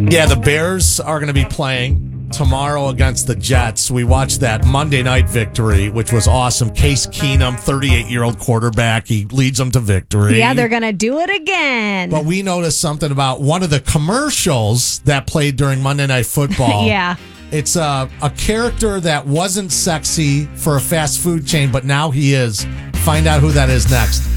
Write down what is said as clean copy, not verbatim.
Yeah, the Bears are going to be playing tomorrow against the Jets. We watched that Monday night victory, which was awesome. Case Keenum, 38-year-old quarterback. He leads them to victory. Yeah, they're going to do it again. But we noticed something about one of the commercials that played during Monday Night Football. Yeah. It's a character that wasn't sexy for a fast food chain, but now he is. Find out who that is next.